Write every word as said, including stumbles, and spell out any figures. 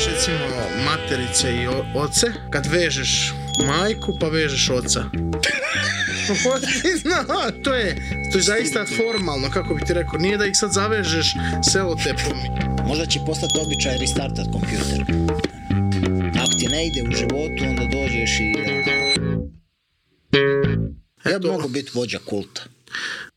imaš recimo materice i o- oce, kad vežeš majku pa vežeš oca. No, to je, to je zaista formalno, kako bi ti rekao, nije da ih sad zavežeš selotepom. Možda će postati običaj restartat kompjuter. Ako ti ne ide u životu, onda dođeš i... Ja bi Eto. mogu biti vođa kulta.